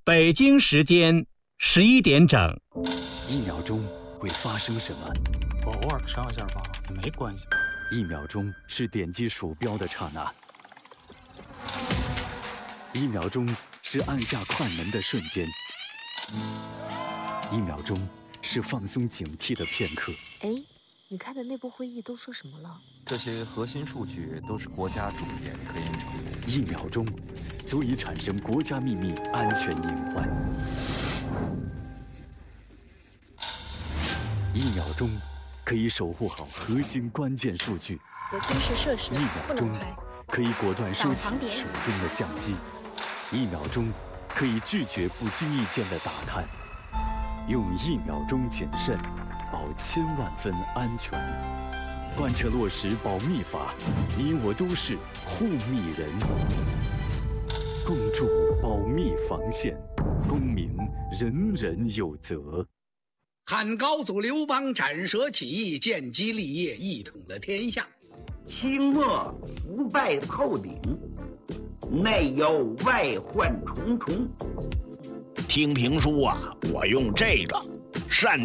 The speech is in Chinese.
北京时间11点整。 1秒钟会发生什么？ 我偶尔上一下吧，也没关系。 1秒钟是点击鼠标的刹那，1秒钟是按下快门的瞬间，1秒钟是放松警惕的片刻。 哎，你开的内部会议都说什么了？ 这些核心数据都是国家重点科研成果。 1秒钟足以产生国家秘密安全隐患。1秒钟可以守护好核心关键数据。 有军事设施 1秒钟可以果断收起手中的相机。1秒钟可以拒绝不经意间的打探。用1秒钟谨慎，保1000万分安全。贯彻落实保密法，你我都是护密人。共筑保密防线，公民人人有责。 汉高祖刘邦斩蛇起义，建基立业，一统了天下。 清末腐败透顶，内忧外患重重。 听评书啊，我用这个善